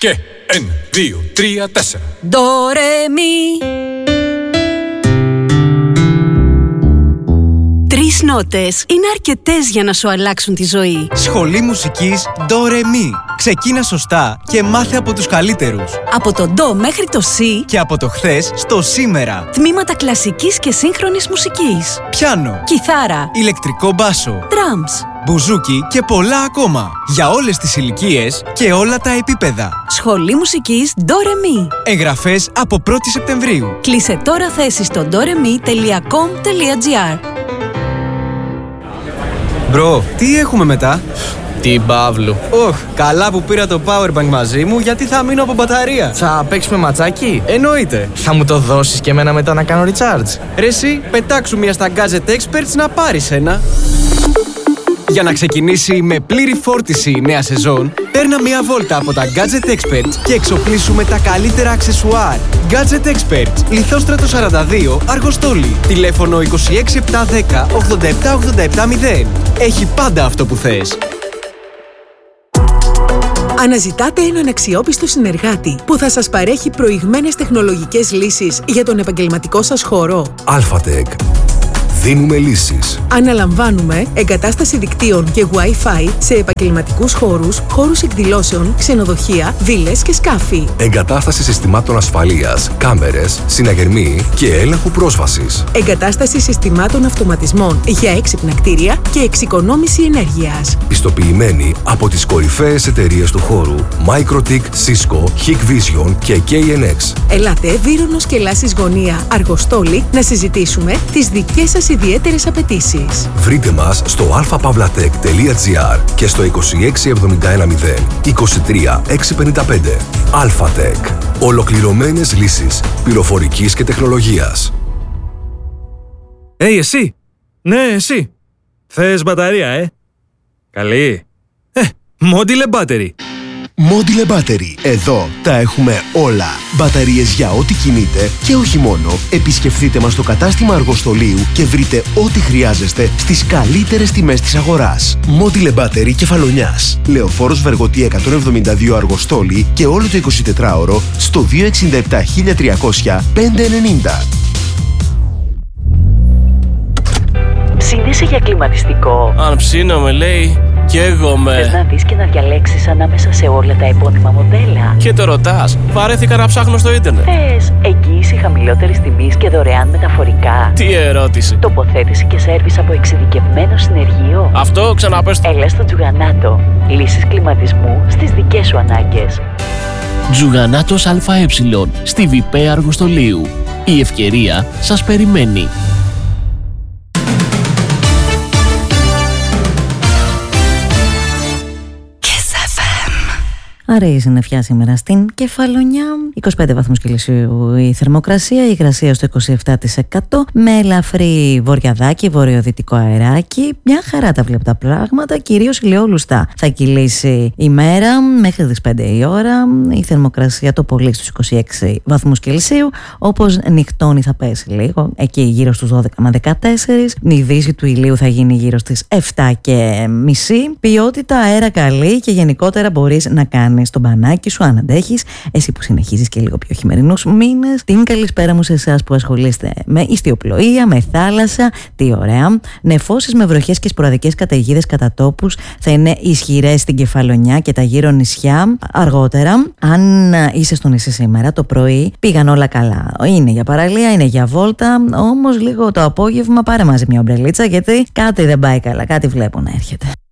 Και 1, 2, 3, 4. Ντο, ρε, μη. 3 νότες είναι αρκετές για να σου αλλάξουν τη ζωή. Σχολή μουσικής Ντο, ρε, μη. Ξεκίνα σωστά και μάθε από τους καλύτερους. Από το ντο μέχρι το σι Και από το χθες στο σήμερα. τμήματα κλασικής και σύγχρονης μουσικής. Πιάνο, Κιθάρα, ηλεκτρικό μπάσο, ντραμς, μπουζούκι και πολλά ακόμα. Για όλες τις ηλικίες και όλα τα επίπεδα. Σχολή μουσικής Ντο, ρε, μη. Εγγραφές από 1η Σεπτεμβρίου. Κλείσε τώρα θέση στο doremi.com.gr. Μπρο, τι έχουμε μετά? Την Παύλου. Καλά που πήρα το powerbank μαζί μου, γιατί θα μείνω από μπαταρία. Θα παίξουμε ματσάκι? Εννοείται. Θα μου το δώσεις και εμένα μετά να κάνω recharge? Ρε εσύ, πετάξου μια στα Gadget Experts να πάρεις ένα. Για να ξεκινήσει με πλήρη φόρτιση η νέα σεζόν, παίρνα μια βόλτα από τα Gadget Experts και εξοπλίσου με τα καλύτερα αξεσουάρ. Gadget Experts, Λιθόστρατο 42, Αργοστόλη. Τηλέφωνο 26710 87870. Έχει πάντα αυτό που θες. Αναζητάτε έναν αξιόπιστο συνεργάτη που θα σας παρέχει προηγμένες τεχνολογικές λύσεις για τον επαγγελματικό σας χώρο. Alphatec. Δίνουμε λύσεις. Αναλαμβάνουμε εγκατάσταση δικτύων και Wi-Fi σε επαγγελματικούς χώρους, χώρους εκδηλώσεων, ξενοδοχεία, βίλες και σκάφη. Εγκατάσταση συστημάτων ασφαλείας, κάμερες, συναγερμοί και έλεγχου πρόσβασης. Εγκατάσταση συστημάτων αυτοματισμών για έξυπνα κτίρια και εξοικονόμηση ενέργειας. Πιστοποιημένοι από τις κορυφαίες εταιρείες του χώρου Microtik, Cisco, Hikvision και KNX. Ελάτε Βύρονος και Λάσης Γωνία, Αργοστόλη, να συζητήσουμε τις δικές σας ιδιαίτερες απαιτήσεις. Βρείτε μας στο alphapavlatech.gr και στο 26710 23 655. Alphatec. Ολοκληρωμένες λύσεις πληροφορικής και τεχνολογίας. Εσύ! Ναι, εσύ! Θες μπαταρία, Καλή! Module Battery! Module Battery. Εδώ τα έχουμε όλα. Μπαταρίες για ό,τι κινείτε και όχι μόνο. Επισκεφτείτε μας στο κατάστημα Αργοστολίου και βρείτε ό,τι χρειάζεστε στις καλύτερες τιμές της αγοράς. Module Battery Κεφαλονιάς. Λεωφόρος Βεργοτή 172 Αργοστόλη και όλο το 24ωρο στο 267 1300 590. Ψήνεσαι για κλιματιστικό? Αν ψήνομαι, λέει, καίγομαι. Θες να δεις και να διαλέξεις ανάμεσα σε όλα τα επώνυμα μοντέλα? Και το ρωτάς, βαρέθηκα να ψάχνω στο ίντερνετ. Θες εγγύηση χαμηλότερης τιμής και δωρεάν μεταφορικά? Τι ερώτηση. Τοποθέτηση και σέρβις από εξειδικευμένο συνεργείο? Αυτό ξαναπες. Έλα στο Τζουγανάτο. Λύσεις κλιματισμού στις δικές σου ανάγκες. Τζουγανάτος ΑΕ στη ΒΠ Αργοστολίου. Η ευκαιρία σας περιμένει. Άρα η συννεφιά σήμερα στην Κεφαλονιά. 25 βαθμούς Κελσίου η θερμοκρασία, η υγρασία στο 27%, με ελαφρύ βορειαδάκι, βορειοδυτικό αεράκι. Μια χαρά τα βλέπω τα πράγματα, κυρίως ηλιόλουστα θα κυλήσει η μέρα μέχρι τις 5 η ώρα. Η θερμοκρασία το πολύ στους 26 βαθμούς Κελσίου, όπως νυχτώνει θα πέσει λίγο, εκεί γύρω στους 12 με 14. Η δύση του ηλίου θα γίνει γύρω στις 7.30. Ποιότητα αέρα καλή και γενικότερα μπορείς να κάνεις στο μπανάκι σου, αν αντέχεις, εσύ που συνεχίζεις και λίγο πιο χειμερινούς μήνες. Την καλησπέρα μου σε εσάς που ασχολείστε με ιστιοπλοεία, με θάλασσα. Τι ωραία. Νεφώσεις με βροχές και σποραδικές καταιγίδες κατά τόπους θα είναι ισχυρές στην Κεφαλονιά και τα γύρω νησιά. Αργότερα, αν είσαι στο νησί σήμερα, το πρωί πήγαν όλα καλά. Είναι για παραλία, είναι για βόλτα, όμως λίγο το απόγευμα πάρε μαζί μια ομπρελίτσα, γιατί κάτι δεν πάει καλά, κάτι βλέπω να έρχεται.